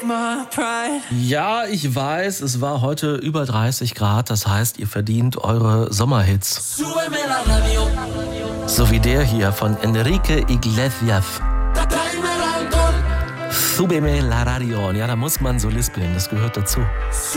Ja, ich weiß, es war heute über 30 Grad, das heißt, ihr verdient eure Sommerhits. So wie der hier von Enrique Iglesias. Súbeme la radio. Ja, da muss man so lispeln, das gehört dazu.